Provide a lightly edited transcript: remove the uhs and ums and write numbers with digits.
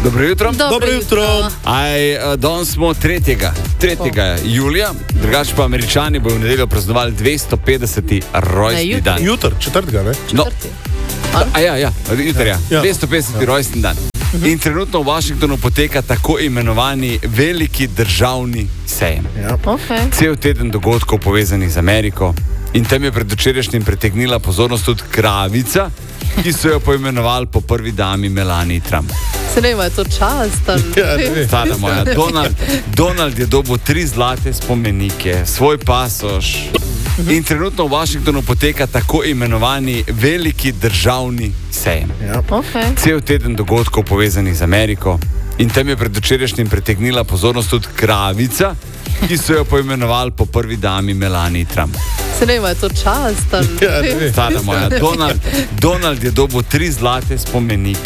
Dobro jutro. Dobro jutro. Danes smo 3. julija, drugače pa Američani bodo v nedeljo praznovali 250. rojstni dan. Jutr, 4. ne? No. Jutri, ja. 250. rojstni dan. In trenutno v Washingtonu poteka tako imenovani veliki državni sejem. Cel teden dogodkov povezanih z Ameriko. In tam je pred včerajšnjim pritegnila pozornost tudi kravica, ki so jo poimenovali po prvi dami Melanie Trump. Se ne, je to čast? Stara moja, Donald je dobil 3 zlate spomenike, svoj pasoš. In trenutno v Washingtonu poteka tako imenovani veliki državni sejem. Cel teden dogodkov povezanih z Ameriko. In tam je pred včerajšnjim pritegnila pozornost tudi kravica, ki so jo poimenovali po prvi dami Melanie Trump. Se ne, je to čast? Stara moja, Donald je dobil 3 zlate spomenike,